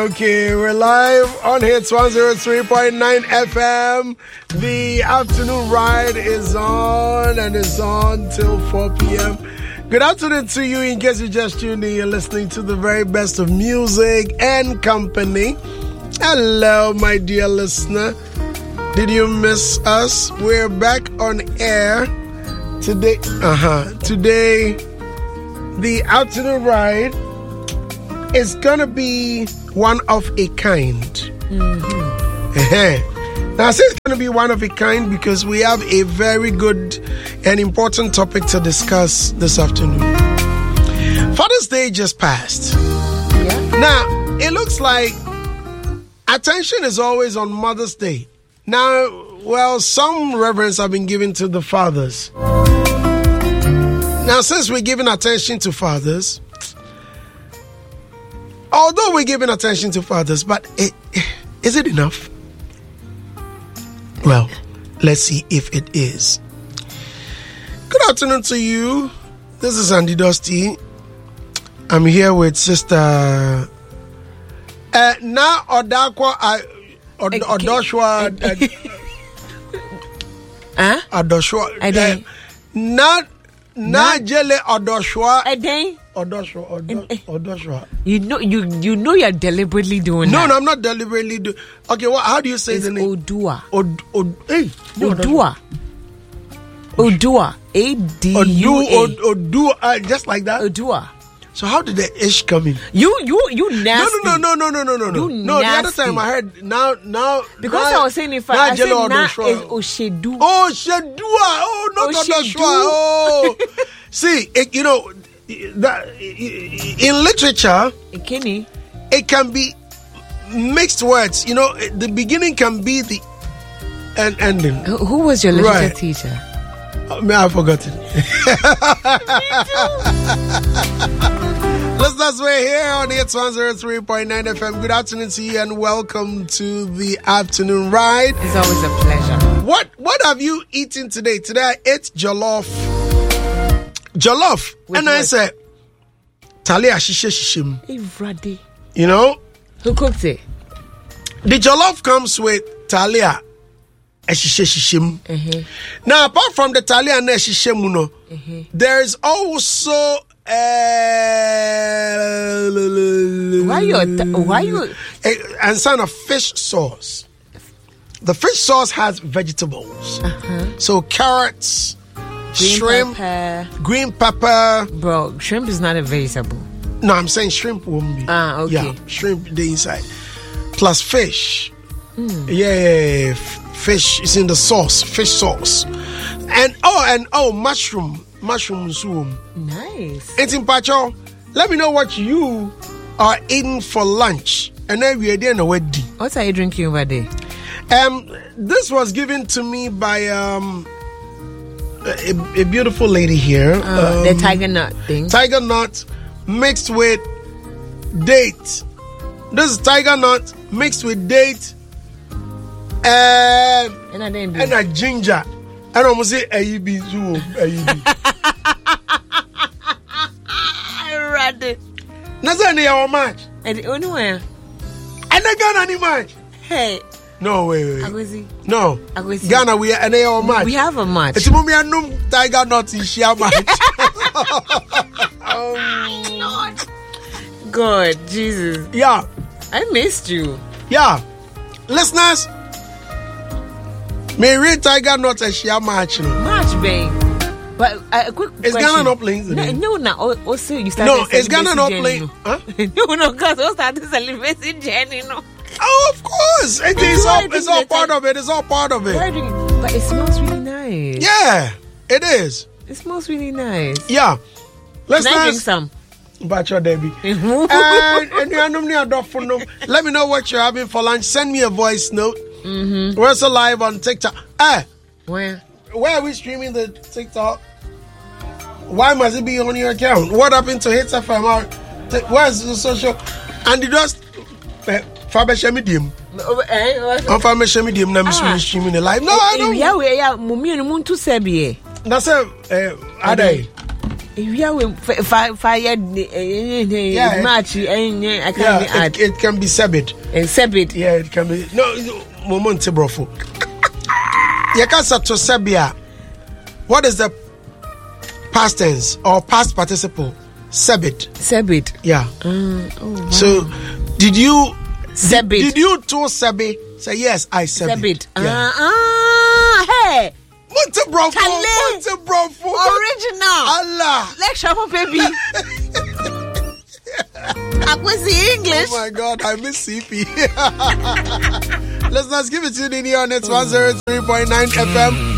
Okay, we're live on Hits 103.9 FM. The afternoon ride is on and it's on till 4 p.m. Good afternoon to you. In case you just tuned in, you're listening to the very best of music and company. Hello, my dear listener. Did you miss us? We're back on air today. Today, the afternoon ride is gonna be one of a kind. Now, I say it's going to be one of a kind because we have a very good and important topic to discuss this afternoon. Father's Day just passed. Yeah. Now, it looks like attention is always on Mother's Day. Now, well, some reverence have been given to the fathers. Now, since we're giving attention to fathers, although we're giving attention to fathers, but is it enough? Well, let's see if it is. Good afternoon to you. This is Andy Dusty. I'm here with Sister Na Odakwa Odoshwa Adoshwa Na Jele Odoshwa Odoshwa. You know you're deliberately doing that. No, I'm not deliberately doing. Okay, how do you say the name? Odua. Odua. Odua. A-D-U-A. Odua, just like that? Odua. So how did the ish come in? You nasty. No. You no, nasty. the other time I heard now. Because I was saying if I said na is Oshedu. Oh, Shedua. Oh, not Odoshwa. Oh. See, in literature, it can be mixed words. The beginning can be the ending. Who was your literature teacher? I've forgotten. Listeners, we're here on Hits 103.9 FM. Good afternoon to you and welcome to the afternoon ride. It's always a pleasure. What have you eaten today? Today I ate jollof. And I said, Talia shishe shishim. You know? Who cooked it? The jollof comes with Talia shishe shishim. Now, apart from the Talia and shishim, there's also why you and son of fish sauce. The fish sauce has vegetables. So carrots, shrimp, green pepper. Bro, shrimp is not a vegetable. No, I'm saying shrimp won't be. Okay. Yeah, shrimp the inside. Plus fish. Yeah, fish is in the sauce, fish sauce. And mushroom soup. Nice. It's in Pacho. Let me know what you are eating for lunch. And then we're there in a wedding. What are you drinking over there? This was given to me by a beautiful lady here. The tiger nut thing. Tiger nut mixed with date. This is tiger nut mixed with date and a ginger. I don't say AEB. Ready. Nazani our match. And the only way. And I got any match. Hey. No, wait. Agwezi. No. Agwezi. Ghana, we are our match. We have a match. It's Mummy and Num Tiger Nut in share match. Lord. God, Jesus. Yeah. I missed you. Yeah. Listeners, may read Tiger Nut and share match. Match, babe. But a quick question. Is Ghana not playing today? No. Also, you started. No, is Ghana not playing? Huh? No, because we started celebrating Jenny. No. Oh, of course. It's all part of it. It's all part of it. But it smells really nice. Yeah, it is. It smells really nice. Yeah. Can I drink some? Bacha Debbie. And let me know what you're having for lunch. Send me a voice note. We're also live on TikTok. Where are we streaming the TikTok? Why must it be on your account? What happened to Hits FM? Where's the social? And you just Faber medium. On Faber medium, I'm streaming the live. No, I don't. Yeah, Mummy and Moon to Sebi. That's a Ade. March. It can be Sebit. Sebit. Yeah, it can be. No, moment brofo. Yakasa to Sebia. What is the past tense or past participle? Sebit. Sebit. Yeah. Wow. So, did you Sebit? Did you to Sebi say yes? I Sebit. Yeah. Hey. Montebrofo. Original. Allah. Lecture for baby. I was English. Oh my God, I miss CP. Let's give it to you in here on it's 103.9 FM.